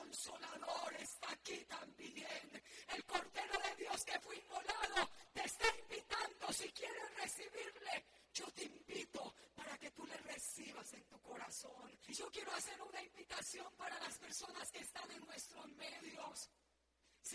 Consolador está aquí también. El Cordero de Dios que fue inmolado te está invitando. Si quieres recibirle, yo te invito para que tú le recibas en tu corazón. Y yo quiero hacer una invitación para las personas que están en nuestros medios.